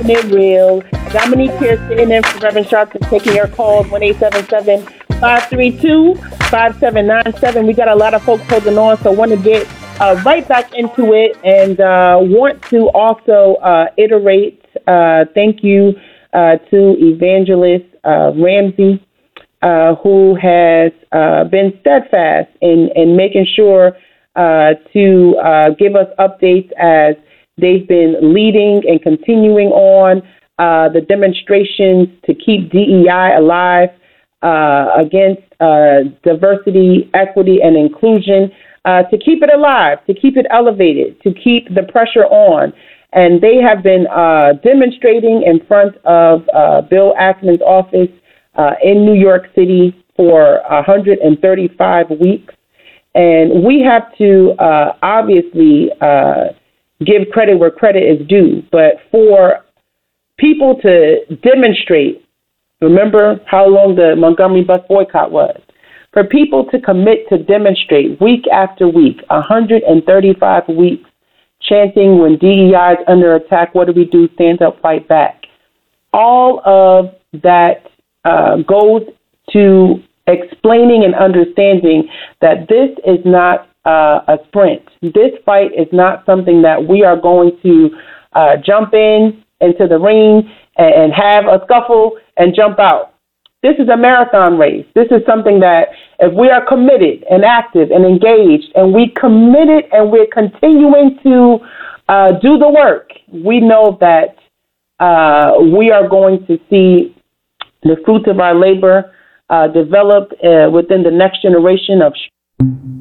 keeping it real. Dominique here sitting in for Reverend Sharpton, taking your calls, 1-877-532-5797. We got a lot of folks holding on, so want to get right back into it and want to also iterate thank you to Evangelist Ramsey, who has been steadfast in making sure to give us updates as they've been leading and continuing on the demonstrations to keep DEI alive against diversity, equity, and inclusion, to keep it alive, to keep it elevated, to keep the pressure on. And they have been demonstrating in front of Bill Ackman's office in New York City for 135 weeks. And we have to obviously give credit where credit is due. But for people to demonstrate, remember how long the Montgomery bus boycott was, for people to commit to demonstrate week after week, 135 weeks, chanting when DEI is under attack, what do we do? Stand up, fight back. All of that goes to explaining and understanding that this is not a sprint. This fight is not something that we are going to jump into the ring and have a scuffle and jump out. This is a marathon race. This is something that if we are committed and active and engaged and we committed and we're continuing to do the work, we know that we are going to see the fruits of our labor develop within the next generation of